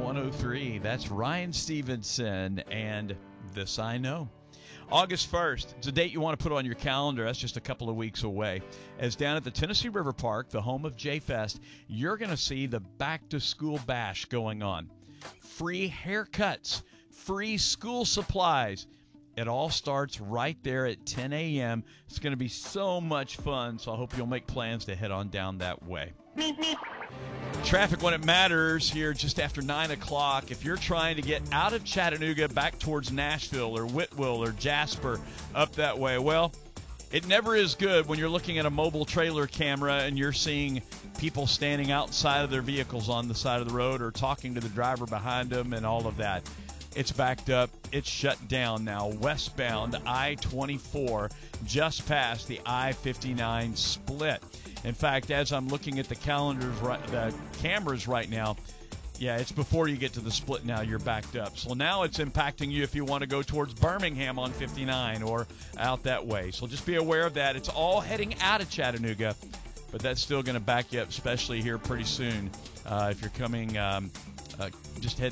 103. That's Ryan Stevenson and This I Know. August 1st, it's a date you want to put on your calendar. That's just a couple of weeks away. As down at the Tennessee River Park, the home of J-Fest, you're going to see the back-to-school bash going on. Free haircuts, free school supplies. It all starts right there at 10 a.m. It's going to be so much fun, so I hope you'll make plans to head on down that way. Traffic when it matters here just after 9 o'clock. If you're trying to get out of Chattanooga back towards Nashville or Whitwell or Jasper up that way, well, it never is good when you're looking at a mobile trailer camera and you're seeing people standing outside of their vehicles on the side of the road or talking to the driver behind them and all of that. It's backed up. It's shut down now. Westbound I-24 just past the I-59 split. In fact, as I'm looking at the cameras right now, yeah, it's before you get to the split now, you're backed up. So now it's impacting you if you want to go towards Birmingham on 59 or out that way. So just be aware of that. It's all heading out of Chattanooga, but that's still going to back you up, especially here pretty soon. If you're coming just head